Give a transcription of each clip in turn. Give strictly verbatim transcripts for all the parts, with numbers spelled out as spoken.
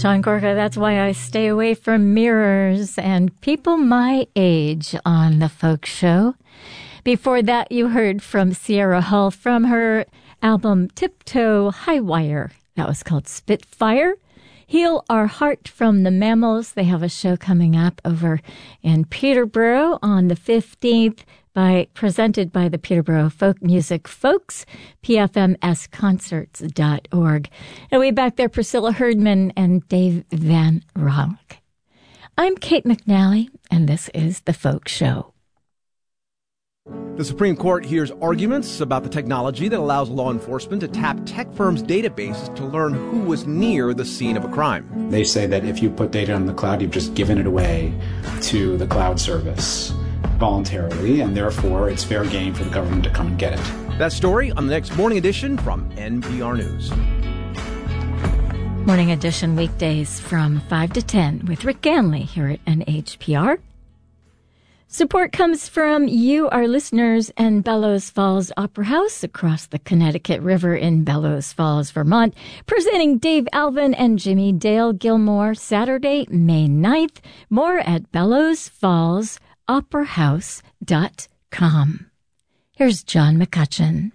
John Gorka, that's why I stay away from mirrors and people my age on the Folk Show. Before that, you heard from Sierra Hull from her album Tiptoe High Wire. That was called Spitfire. Heal Our Heart from the Mammals. They have a show coming up over in Peterborough on the fifteenth, by presented by the Peterborough Folk Music Folks, P F M S concerts dot org. And way back there, Priscilla Herdman and Dave Van Ronk. I'm Kate McNally, and this is The Folk Show. The Supreme Court hears arguments about the technology that allows law enforcement to tap tech firms' databases to learn who was near the scene of a crime. They say that if you put data on the cloud, you've just given it away to the cloud service voluntarily, and therefore it's fair game for the government to come and get it. That story on the next Morning Edition from N P R News. Morning Edition weekdays from five to ten with Rick Ganley here at N H P R. Support comes from you, our listeners, and Bellows Falls Opera House across the Connecticut River in Bellows Falls, Vermont, presenting Dave Alvin and Jimmy Dale Gilmore Saturday, May ninth. More at bellows falls opera house dot com. Here's John McCutcheon.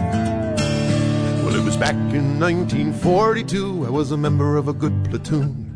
Back in nineteen forty-two, I was a member of a good platoon.